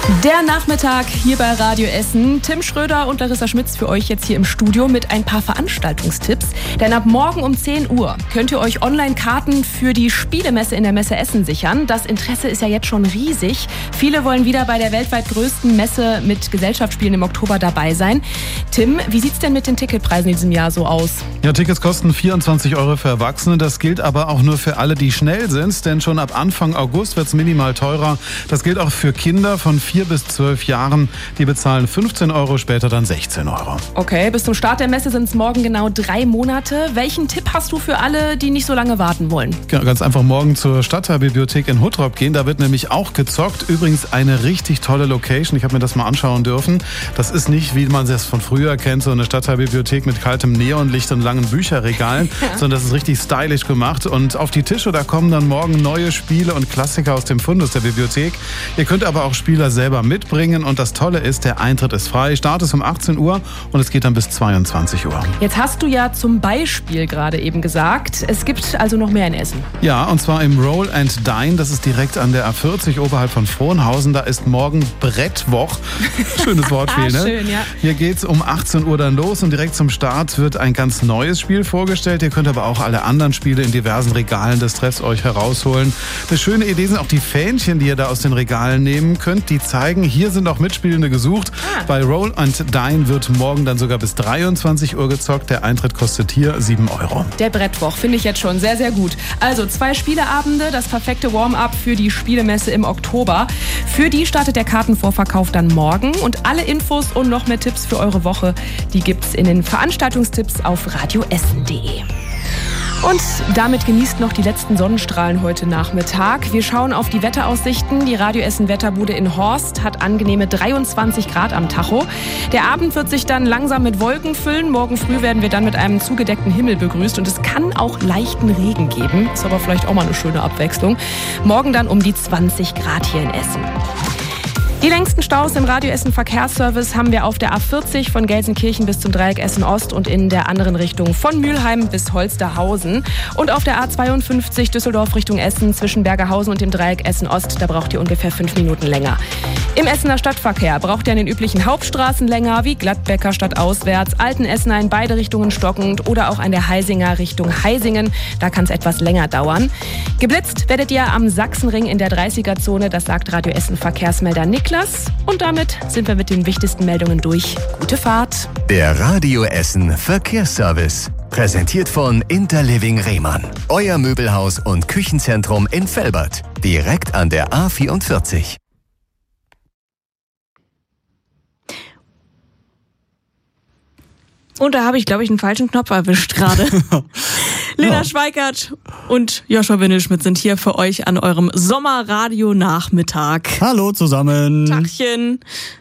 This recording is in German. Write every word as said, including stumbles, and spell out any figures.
Der Nachmittag hier bei Radio Essen. Tim Schröder und Larissa Schmitz für euch jetzt hier im Studio mit ein paar Veranstaltungstipps. Denn ab morgen um zehn Uhr könnt ihr euch Online-Karten für die Spielemesse in der Messe Essen sichern. Das Interesse ist ja jetzt schon riesig. Viele wollen wieder bei der weltweit größten Messe mit Gesellschaftsspielen im Oktober dabei sein. Tim, wie sieht's denn mit den Ticketpreisen in diesem Jahr so aus? Ja, Tickets kosten vierundzwanzig Euro für Erwachsene. Das gilt aber auch nur für alle, die schnell sind. Denn schon ab Anfang August wird's minimal teurer. Das gilt auch für Kinder von vier bis zwölf Jahren. Die bezahlen fünfzehn Euro, später dann sechzehn Euro. Okay, bis zum Start der Messe sind es morgen genau drei Monate. Welchen Tipp hast du für alle, die nicht so lange warten wollen? Ja, ganz einfach morgen zur Stadtteilbibliothek in Huttrop gehen. Da wird nämlich auch gezockt. Übrigens eine richtig tolle Location. Ich habe mir das mal anschauen dürfen. Das ist nicht, wie man es von früher kennt, so eine Stadtteilbibliothek mit kaltem Neonlicht und langen Bücherregalen, ja. sondern das ist richtig stylisch gemacht. Und auf die Tische, da kommen dann morgen neue Spiele und Klassiker aus dem Fundus der Bibliothek. Ihr könnt aber auch Spieler selber mitbringen. Und das Tolle ist, der Eintritt ist frei. Start ist um achtzehn Uhr und es geht dann bis zweiundzwanzig Uhr. Jetzt hast du ja zum Beispiel gerade eben gesagt, es gibt also noch mehr in Essen. Ja, und zwar im Roll and Dine. Das ist direkt an der A vierzig oberhalb von Frohnhausen. Da ist morgen Brettwoch. Schönes Wortspiel, ne? Schön, ja. Hier geht's um achtzehn Uhr dann los und direkt zum Start wird ein ganz neues Spiel vorgestellt. Ihr könnt aber auch alle anderen Spiele in diversen Regalen des Treffs euch herausholen. Eine schöne Idee sind auch die Fähnchen, die ihr da aus den Regalen nehmen könnt. Die zeigen, hier sind auch Mitspielende gesucht. Ah. Bei Roll and Dine wird morgen dann sogar bis dreiundzwanzig Uhr gezockt. Der Eintritt kostet hier sieben Euro. Der Brettwoch finde ich jetzt schon sehr, sehr gut. Also zwei Spieleabende, das perfekte Warm-up für die Spielemesse im Oktober. Für die startet der Kartenvorverkauf dann morgen. Und alle Infos und noch mehr Tipps für eure Woche, die gibt's in den Veranstaltungstipps auf radioessen punkt de. Und damit genießt noch die letzten Sonnenstrahlen heute Nachmittag. Wir schauen auf die Wetteraussichten. Die Radio Essen Wetterbude in Horst hat angenehme dreiundzwanzig Grad am Tacho. Der Abend wird sich dann langsam mit Wolken füllen. Morgen früh werden wir dann mit einem zugedeckten Himmel begrüßt. Und es kann auch leichten Regen geben. Ist aber vielleicht auch mal eine schöne Abwechslung. Morgen dann um die zwanzig Grad hier in Essen. Die längsten Staus im Radio Essen Verkehrsservice haben wir auf der A vierzig von Gelsenkirchen bis zum Dreieck Essen Ost und in der anderen Richtung von Mülheim bis Holsterhausen. Und auf der A zweiundfünfzig Düsseldorf Richtung Essen zwischen Bergerhausen und dem Dreieck Essen Ost, da braucht ihr ungefähr fünf Minuten länger. Im Essener Stadtverkehr braucht ihr an den üblichen Hauptstraßen länger, wie Gladbecker stadtauswärts, Altenessener in beide Richtungen stockend oder auch an der Heisinger Richtung Heisingen. Da kann es etwas länger dauern. Geblitzt werdet ihr am Sachsenring in der dreißiger-Zone, das sagt Radio Essen Verkehrsmelder Niklas. Und damit sind wir mit den wichtigsten Meldungen durch. Gute Fahrt. Der Radio Essen Verkehrsservice. Präsentiert von Interliving Rehmann. Euer Möbelhaus und Küchenzentrum in Velbert. Direkt an der A vierundvierzig. Und da habe ich, glaube ich, einen falschen Knopf erwischt gerade. Lena ja. Schweikert und Joshua Windelschmidt sind hier für euch an eurem Sommerradio-Nachmittag. Hallo zusammen. Tachchen.